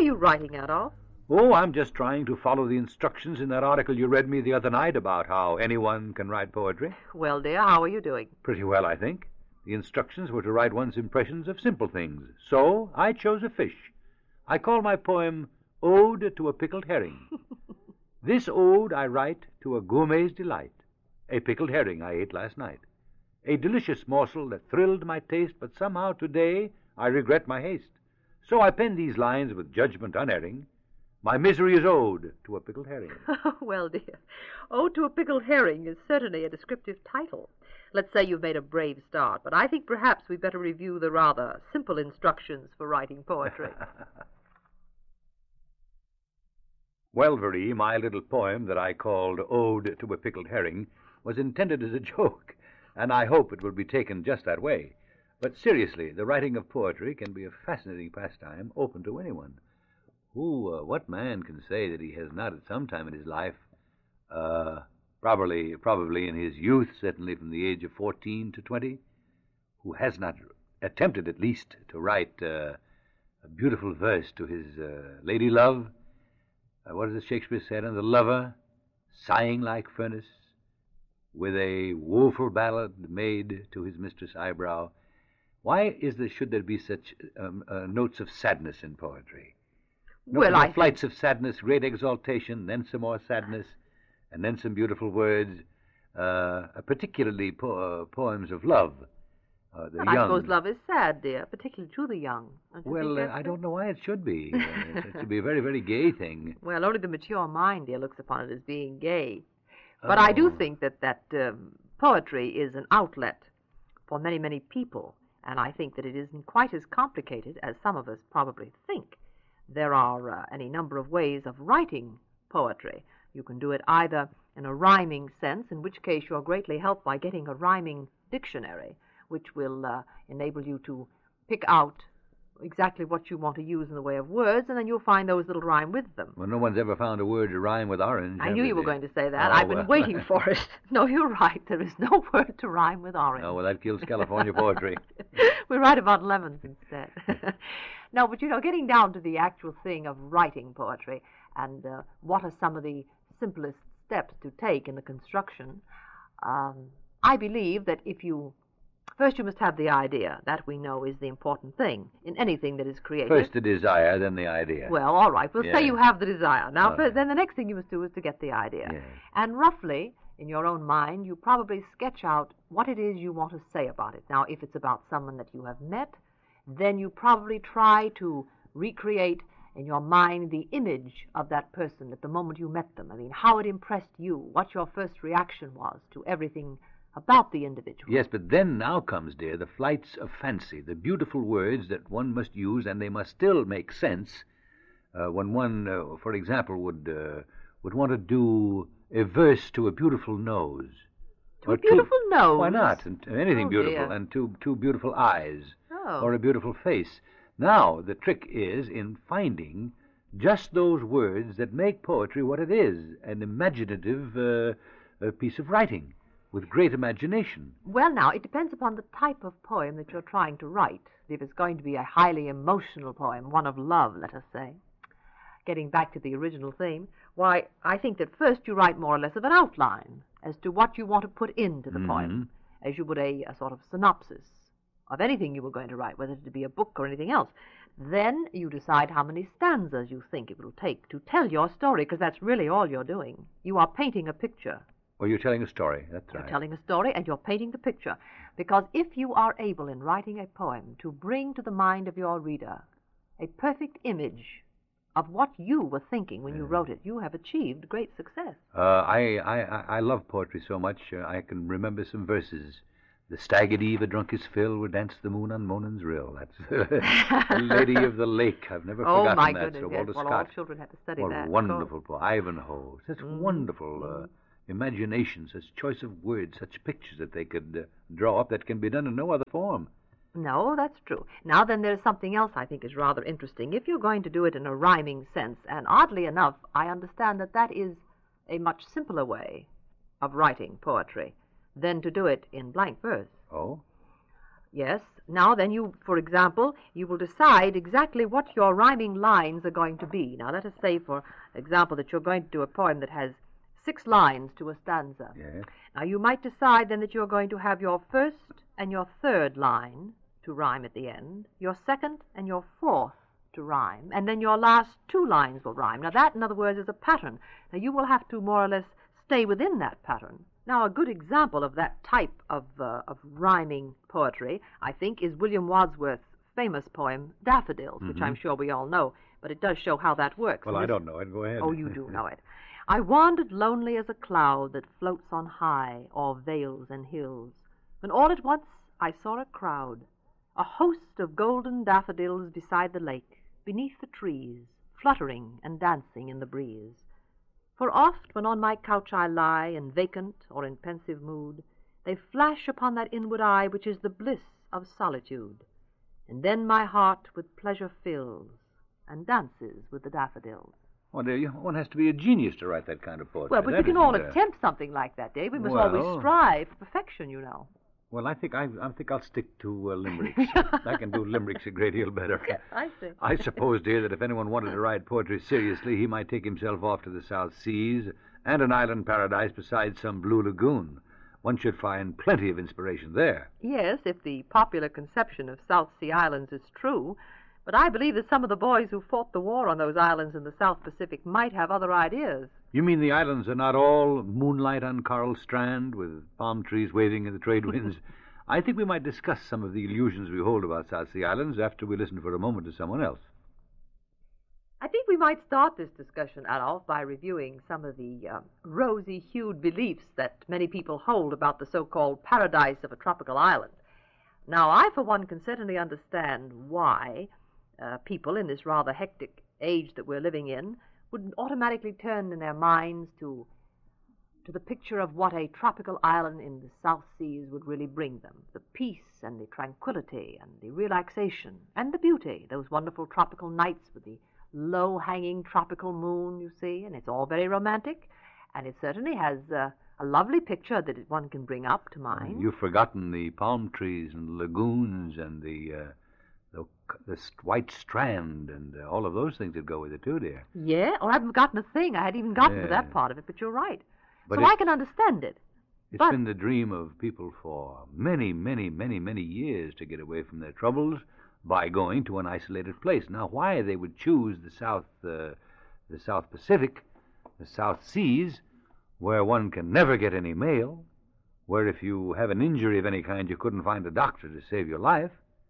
you writing, Adolf? Oh, I'm just trying to follow the instructions in that article you read me the other night about how anyone can write poetry. Well, dear, how are you doing? Pretty well, I think. The instructions were to write one's impressions of simple things. So I chose a fish. I call my poem Ode to a Pickled Herring. This ode I write to a gourmet's delight, a pickled herring I ate last night. A delicious morsel that thrilled my taste, but somehow today I regret my haste. So I pen these lines with judgment unerring. My misery is ode to a pickled herring. Well, dear, Ode to a Pickled Herring is certainly a descriptive title. Let's say you've made a brave start, but I think perhaps we'd better review the rather simple instructions for writing poetry. Welvery, my little poem that I called Ode to a Pickled Herring, was intended as a joke, and I hope it will be taken just that way. But seriously, the writing of poetry can be a fascinating pastime open to anyone. What man can say that he has not at some time in his life, probably in his youth, certainly from the age of 14 to 20, who has not attempted at least to write a beautiful verse to his lady love? What is it Shakespeare said? And the lover, sighing like furnace, with a woeful ballad made to his mistress' eyebrow. Why should there be such notes of sadness in poetry? Flights of sadness, great exaltation, then some more sadness, and then some beautiful words, particularly poems of love. Well, I suppose love is sad, dear, particularly to the young. I don't know why it should be. It should be a very, very gay thing. Well, only the mature mind, dear, looks upon it as being gay. But I do think that poetry is an outlet for many, many people, and I think that it isn't quite as complicated as some of us probably think. There are any number of ways of writing poetry. You can do it either in a rhyming sense, in which case you're greatly helped by getting a rhyming dictionary, which will enable you to pick out exactly what you want to use in the way of words, and then you'll find those that'll rhyme with them. Well, no one's ever found a word to rhyme with orange. I knew you were going to say that. I've been waiting for it. No, you're right. There is no word to rhyme with orange. Oh, well, that kills California poetry. We write about lemons instead. No, but, getting down to the actual thing of writing poetry and what are some of the simplest steps to take in the construction, I believe that first you must have the idea. That we know is the important thing in anything that is created. First the desire, then the idea. Well, all right. We'll say you have the desire. Now, then the next thing you must do is to get the idea. Yes. And roughly, in your own mind, you probably sketch out what it is you want to say about it. Now, if it's about someone that you have met, then you probably try to recreate in your mind the image of that person at the moment you met them. I mean, how it impressed you, what your first reaction was to everything about the individual. Yes, but then now comes, dear, the flights of fancy, the beautiful words that one must use, and they must still make sense when one, for example, would want to do a verse to a beautiful nose. To a beautiful nose? Why not? And anything beautiful, dear. And two beautiful eyes. Oh. Or a beautiful face. Now, the trick is in finding just those words that make poetry what it is, an imaginative piece of writing with great imagination. Well, now, it depends upon the type of poem that you're trying to write. If it's going to be a highly emotional poem, one of love, let us say, getting back to the original theme, why, I think that first you write more or less of an outline as to what you want to put into the poem, as you would a sort of synopsis of anything you were going to write, whether it be a book or anything else. Then you decide how many stanzas you think it will take to tell your story, because that's really all you're doing. You are painting a picture. Well, you're telling a story, that's right. You're telling a story and you're painting the picture. Because if you are able in writing a poem to bring to the mind of your reader a perfect image of what you were thinking when you wrote it, you have achieved great success. I love poetry so much, I can remember some verses. The stag at eve, a drunk his fill, where danced the moon on Monan's rill. That's The Lady of the Lake. I've never forgotten my that. goodness, Sir yes. Walter Well, Scott. all children have to study What that. wonderful poem. Ivanhoe. Such wonderful imagination, such choice of words, such pictures that they could draw up that can be done in no other form. No, that's true. Now then, there's something else I think is rather interesting. If you're going to do it in a rhyming sense, and oddly enough, I understand that is a much simpler way of writing poetry than to do it in blank verse. Oh? Yes, Now then, for example, you will decide exactly what your rhyming lines are going to be. Now let us say, for example, that you're going to do a poem that has 6 lines to a stanza. Yes. Now you might decide then that you're going to have your first and your third line to rhyme at the end, your second and your fourth to rhyme, and then your last 2 lines will rhyme. Now that, in other words, is a pattern. Now you will have to more or less stay within that pattern. Now, a good example of that type of rhyming poetry, I think, is William Wordsworth's famous poem, Daffodils, which I'm sure we all know, but it does show how that works. Well, I don't know it. Go ahead. Oh, you do know it. I wandered lonely as a cloud that floats on high o'er vales and hills, when all at once I saw a crowd, a host of golden daffodils beside the lake, beneath the trees, fluttering and dancing in the breeze. For oft, when on my couch I lie, in vacant or in pensive mood, they flash upon that inward eye which is the bliss of solitude. And then my heart with pleasure fills, and dances with the daffodils. Well, one has to be a genius to write that kind of poetry. Well, but we can all attempt something like that, Dave. We must always strive for perfection, you know. Well, I think I'll stick to limericks. I can do limericks a great deal better. I see. I suppose, dear, that if anyone wanted to write poetry seriously, he might take himself off to the South Seas and an island paradise beside some blue lagoon. One should find plenty of inspiration there. Yes, if the popular conception of South Sea Islands is true. But I believe that some of the boys who fought the war on those islands in the South Pacific might have other ideas. You mean the islands are not all moonlight on coral strand with palm trees waving in the trade winds? I think we might discuss some of the illusions we hold about South Sea Islands after we listen for a moment to someone else. I think we might start this discussion, Adolf, by reviewing some of the rosy-hued beliefs that many people hold about the so-called paradise of a tropical island. Now, I, for one, can certainly understand why people in this rather hectic age that we're living in would automatically turn in their minds to the picture of what a tropical island in the South Seas would really bring them. The peace and the tranquility and the relaxation and the beauty, those wonderful tropical nights with the low-hanging tropical moon, you see, and it's all very romantic, and it certainly has a lovely picture that one can bring up to mind. You've forgotten the palm trees and lagoons and the white strand and all of those things that go with it, too, dear. Yeah? Oh, I haven't forgotten a thing. I hadn't even gotten to that part of it, but you're right. But so I can understand it. It's been the dream of people for many, many, many, many years to get away from their troubles by going to an isolated place. Now, why they would choose the South Pacific, the South Seas, where one can never get any mail, where if you have an injury of any kind you couldn't find a doctor to save your life,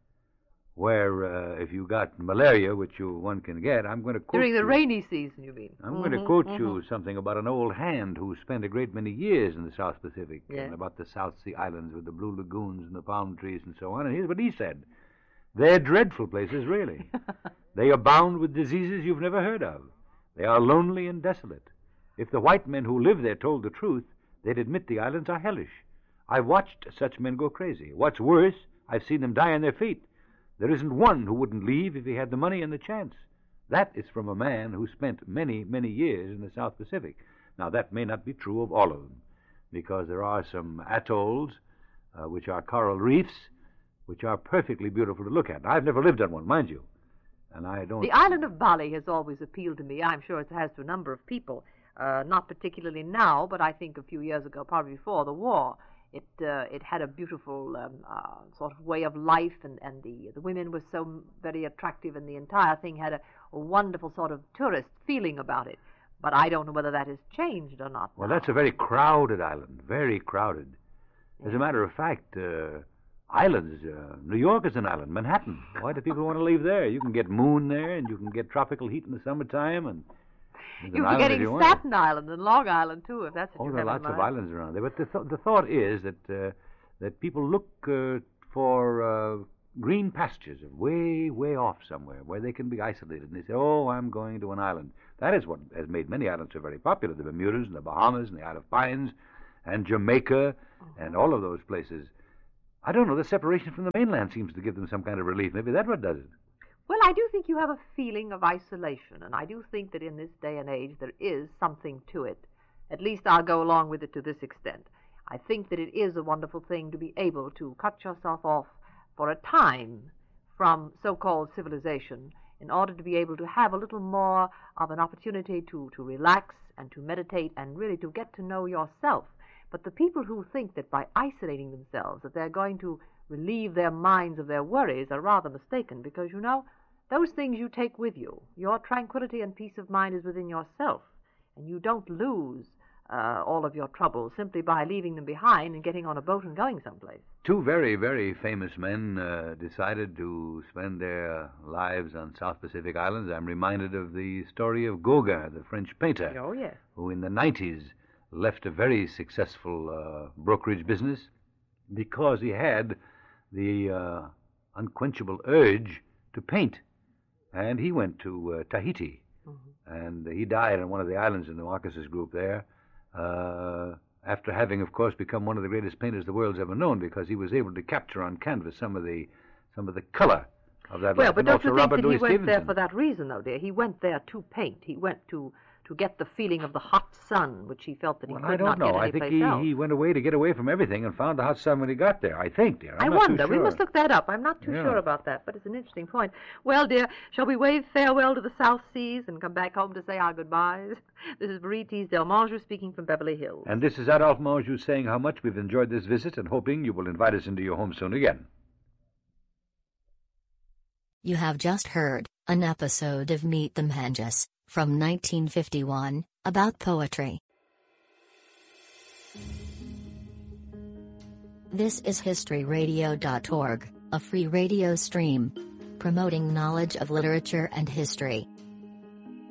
where if you got malaria, which one can get, I'm going to quote during the rainy season, you mean? I'm going to quote you something about an old hand who spent a great many years in the South Pacific, and about the South Sea Islands with the blue lagoons and the palm trees and so on. And here's what he said. They're dreadful places, really. They abound with diseases you've never heard of. They are lonely and desolate. If the white men who live there told the truth, they'd admit the islands are hellish. I've watched such men go crazy. What's worse, I've seen them die on their feet. There isn't one who wouldn't leave if he had the money and the chance. That is from a man who spent many, many years in the South Pacific. Now, that may not be true of all of them, because there are some atolls, which are coral reefs, which are perfectly beautiful to look at. I've never lived on one, mind you, and I don't... The island of Bali has always appealed to me. I'm sure it has to a number of people, not particularly now, but I think a few years ago, probably before the war. It had a beautiful sort of way of life, and the women were so very attractive, and the entire thing had a wonderful sort of tourist feeling about it. But I don't know whether that has changed or not. Well, that's a very crowded island, very crowded. As a matter of fact, islands, New York is an island, Manhattan. Why do people want to leave there? You can get moon there, and you can get tropical heat in the summertime, and... You're forgetting Staten Island and Long Island, too, if that's what you there have are in lots of mind. islands around there. But the thought is that people look for green pastures way, way off somewhere where they can be isolated. And they say, oh, I'm going to an island. That is what has made many islands so very popular. The Bermudas and the Bahamas and the Isle of Pines and Jamaica and all of those places. I don't know, the separation from the mainland seems to give them some kind of relief. Maybe that's what does it. Well, I do think you have a feeling of isolation, and I do think that in this day and age there is something to it. At least I'll go along with it to this extent. I think that it is a wonderful thing to be able to cut yourself off for a time from so-called civilization in order to be able to have a little more of an opportunity to relax and to meditate and really to get to know yourself. But the people who think that by isolating themselves that they're going to relieve their minds of their worries are rather mistaken, because, you know, those things you take with you. Your tranquility and peace of mind is within yourself, and you don't lose all of your troubles simply by leaving them behind and getting on a boat and going someplace. Two very, very famous men decided to spend their lives on South Pacific Islands. I'm reminded of the story of Gauguin, the French painter, Oh, yes. who in the 90s left a very successful brokerage business because he had the unquenchable urge to paint. And he went to Tahiti, and he died on one of the islands in the Marquesas group there, after having, of course, become one of the greatest painters the world's ever known, because he was able to capture on canvas some of the color of that. Well, but don't you think that he went Stevenson. there for that reason, though, dear? He went there to paint. He went to get the feeling of the hot sun, which he felt that he Well, could I don't not know. get I anyplace think else. he went away to get away from everything and found the hot sun when he got there. I think, dear. I I'm not too wonder. We sure. must look that up. I'm not too Yeah. sure about that, but it's an interesting point. Well, dear, shall we wave farewell to the South Seas and come back home to say our goodbyes? This is Marie Teasdale Mongeau speaking from Beverly Hills. And this is Adolphe Mongeau saying how much we've enjoyed this visit and hoping you will invite us into your home soon again. You have just heard an episode of Meet the Manges from 1951 about poetry. This is historyradio.org, a free radio stream promoting knowledge of literature and history.